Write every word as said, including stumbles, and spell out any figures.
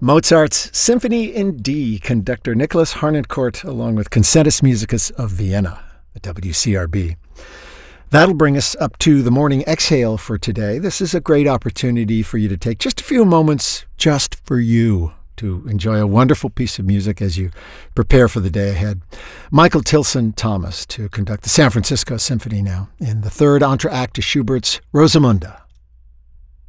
Mozart's Symphony in D, conductor Nicholas Harnoncourt, along with Concertus Musicus of Vienna, at W C R B. That'll bring us up to the morning exhale for today. This is a great opportunity for you to take just a few moments just for you to enjoy a wonderful piece of music as you prepare for the day ahead. Michael Tilson Thomas to conduct the San Francisco Symphony now in the third entr'acte to Schubert's Rosamunde.